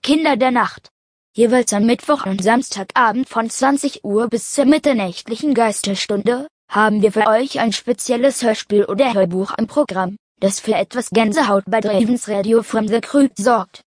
Kinder der Nacht. Jeweils am Mittwoch und Samstagabend von 20 Uhr bis zur mitternächtlichen Geisterstunde haben wir für euch ein spezielles Hörspiel oder Hörbuch im Programm, das für etwas Gänsehaut bei Ravens Radio from the Crypt sorgt.